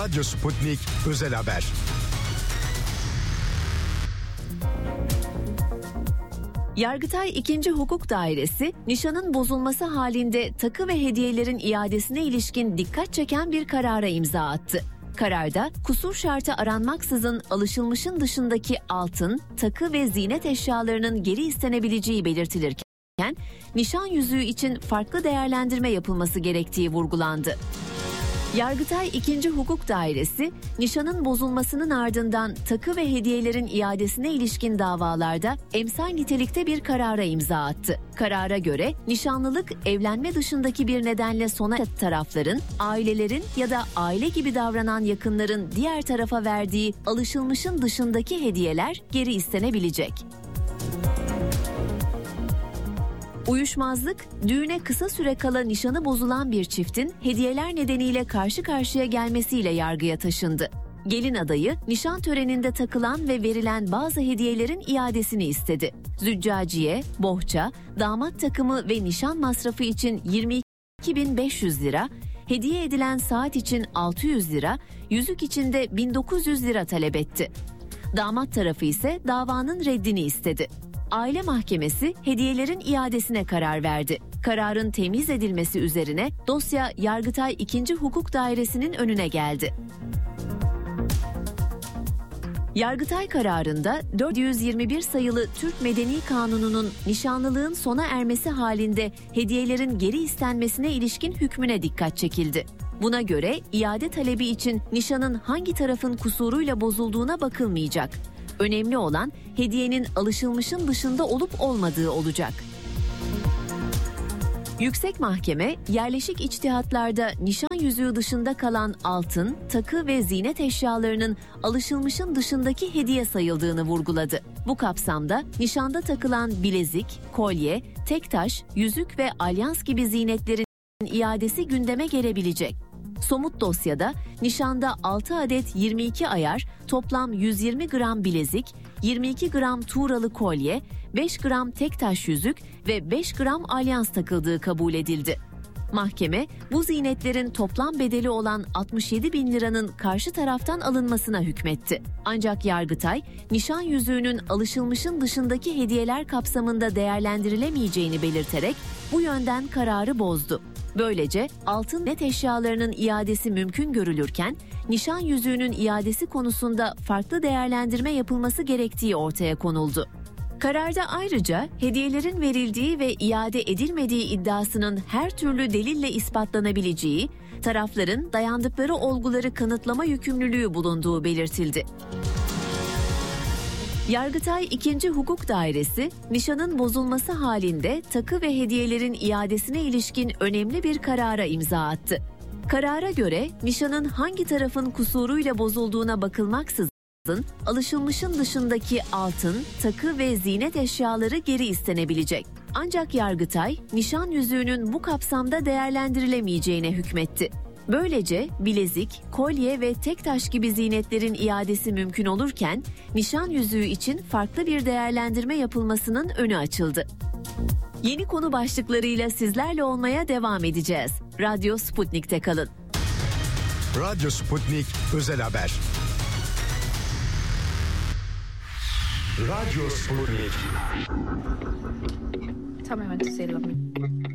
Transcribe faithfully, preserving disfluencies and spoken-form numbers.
Radyo Sputnik Özel Haber. Yargıtay ikinci. Hukuk Dairesi, nişanın bozulması halinde takı ve hediyelerin iadesine ilişkin dikkat çeken bir karara imza attı. Kararda kusur şartı aranmaksızın alışılmışın dışındaki altın, takı ve ziynet eşyalarının geri istenebileceği belirtilirken, nişan yüzüğü için farklı değerlendirme yapılması gerektiği vurgulandı. Yargıtay ikinci. Hukuk Dairesi, nişanın bozulmasının ardından takı ve hediyelerin iadesine ilişkin davalarda emsal nitelikte bir karara imza attı. Karara göre nişanlılık evlenme dışındaki bir nedenle sona eren tarafların, ailelerin ya da aile gibi davranan yakınların diğer tarafa verdiği alışılmışın dışındaki hediyeler geri istenebilecek. Uyuşmazlık, düğüne kısa süre kala nişanı bozulan bir çiftin hediyeler nedeniyle karşı karşıya gelmesiyle yargıya taşındı. Gelin adayı, nişan töreninde takılan ve verilen bazı hediyelerin iadesini istedi. Züccaciye, bohça, damat takımı ve nişan masrafı için yirmi iki bin beş yüz lira, hediye edilen saat için altı yüz lira, yüzük için de bin dokuz yüz lira talep etti. Damat tarafı ise davanın reddini istedi. Aile Mahkemesi hediyelerin iadesine karar verdi. Kararın temyiz edilmesi üzerine dosya Yargıtay ikinci. Hukuk Dairesi'nin önüne geldi. Yargıtay kararında dört yüz yirmi bir sayılı Türk Medeni Kanunu'nun nişanlılığın sona ermesi halinde hediyelerin geri istenmesine ilişkin hükmüne dikkat çekildi. Buna göre iade talebi için nişanın hangi tarafın kusuruyla bozulduğuna bakılmayacak. Önemli olan hediyenin alışılmışın dışında olup olmadığı olacak. Yüksek Mahkeme, yerleşik içtihatlarda nişan yüzüğü dışında kalan altın, takı ve ziynet eşyalarının alışılmışın dışındaki hediye sayıldığını vurguladı. Bu kapsamda nişanda takılan bilezik, kolye, tek taş, yüzük ve alyans gibi ziynetlerin iadesi gündeme gelebilecek. Somut dosyada nişanda altı adet yirmi iki ayar, toplam yüz yirmi gram bilezik, yirmi iki gram tuğralı kolye, beş gram tek taş yüzük ve beş gram alyans takıldığı kabul edildi. Mahkeme, bu ziynetlerin toplam bedeli olan altmış yedi bin liranın karşı taraftan alınmasına hükmetti. Ancak Yargıtay, nişan yüzüğünün alışılmışın dışındaki hediyeler kapsamında değerlendirilemeyeceğini belirterek bu yönden kararı bozdu. Böylece altın net eşyalarının iadesi mümkün görülürken, nişan yüzüğünün iadesi konusunda farklı değerlendirme yapılması gerektiği ortaya konuldu. Kararda ayrıca hediyelerin verildiği ve iade edilmediği iddiasının her türlü delille ispatlanabileceği, tarafların dayandıkları olguları kanıtlama yükümlülüğü bulunduğu belirtildi. Yargıtay ikinci. Hukuk Dairesi, nişanın bozulması halinde takı ve hediyelerin iadesine ilişkin önemli bir karara imza attı. Karara göre nişanın hangi tarafın kusuruyla bozulduğuna bakılmaksızın, alışılmışın dışındaki altın, takı ve ziynet eşyaları geri istenebilecek. Ancak Yargıtay, nişan yüzüğünün bu kapsamda değerlendirilemeyeceğine hükmetti. Böylece bilezik, kolye ve tek taş gibi ziynetlerin iadesi mümkün olurken, nişan yüzüğü için farklı bir değerlendirme yapılmasının önü açıldı. Yeni konu başlıklarıyla sizlerle olmaya devam edeceğiz. Radyo Sputnik'te kalın. Radyo Sputnik Özel Haber. Radyo Sputnik. Tell me when to say love me.